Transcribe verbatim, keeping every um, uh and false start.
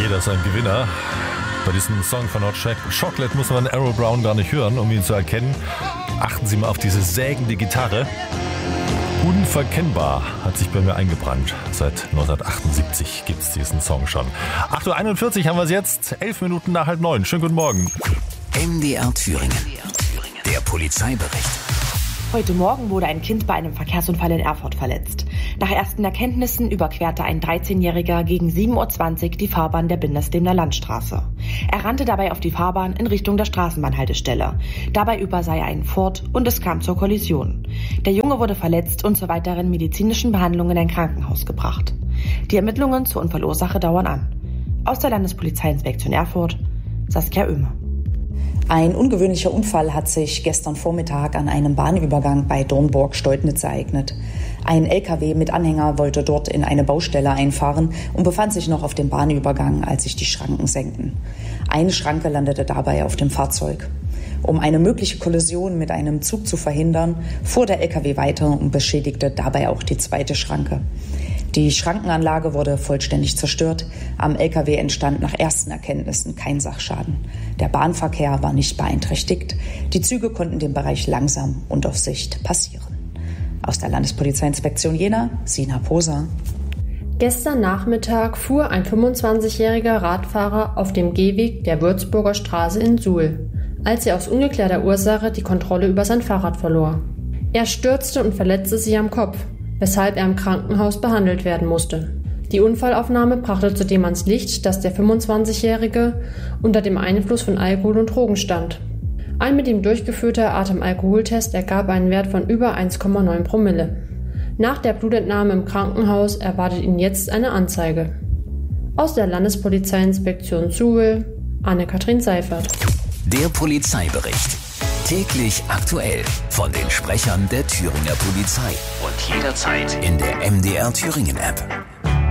Jeder ist ein Gewinner. Bei diesem Song von Hot Chocolate muss man Errol Brown gar nicht hören, um ihn zu erkennen. Achten Sie mal auf diese sägende Gitarre. Unverkennbar hat sich bei mir eingebrannt. Seit neunzehnhundertachtundsiebzig gibt es diesen Song schon. acht Uhr einundvierzig haben wir es jetzt, elf Minuten nach halb neun. Schönen guten Morgen. M D R Thüringen. Der Polizeibericht. Heute Morgen wurde ein Kind bei einem Verkehrsunfall in Erfurt verletzt. Nach ersten Erkenntnissen überquerte ein dreizehnjähriger gegen sieben Uhr zwanzig die Fahrbahn der Bindersdemner Landstraße. Er rannte dabei auf die Fahrbahn in Richtung der Straßenbahnhaltestelle. Dabei übersah er einen Ford und es kam zur Kollision. Der Junge wurde verletzt und zur weiteren medizinischen Behandlung in ein Krankenhaus gebracht. Die Ermittlungen zur Unfallursache dauern an. Aus der Landespolizeiinspektion Erfurt, Saskia Oehme. Ein ungewöhnlicher Unfall hat sich gestern Vormittag an einem Bahnübergang bei Dornburg-Steudnitz ereignet. Ein L K W mit Anhänger wollte dort in eine Baustelle einfahren und befand sich noch auf dem Bahnübergang, als sich die Schranken senkten. Eine Schranke landete dabei auf dem Fahrzeug. Um eine mögliche Kollision mit einem Zug zu verhindern, fuhr der L K W weiter und beschädigte dabei auch die zweite Schranke. Die Schrankenanlage wurde vollständig zerstört. Am L K W entstand nach ersten Erkenntnissen kein Sachschaden. Der Bahnverkehr war nicht beeinträchtigt. Die Züge konnten den Bereich langsam und auf Sicht passieren. Aus der Landespolizeiinspektion Jena, Sina Poser. Gestern Nachmittag fuhr ein fünfundzwanzigjähriger Radfahrer auf dem Gehweg der Würzburger Straße in Suhl, als er aus ungeklärter Ursache die Kontrolle über sein Fahrrad verlor. Er stürzte und verletzte sich am Kopf, weshalb er im Krankenhaus behandelt werden musste. Die Unfallaufnahme brachte zudem ans Licht, dass der fünfundzwanzigjährige unter dem Einfluss von Alkohol und Drogen stand. Ein mit ihm durchgeführter Atemalkoholtest ergab einen Wert von über eins Komma neun Promille. Nach der Blutentnahme im Krankenhaus erwartet ihn jetzt eine Anzeige. Aus der Landespolizeiinspektion Suhl, Anne-Kathrin Seifert. Der Polizeibericht. Täglich aktuell von den Sprechern der Thüringer Polizei und jederzeit in der M D R Thüringen App.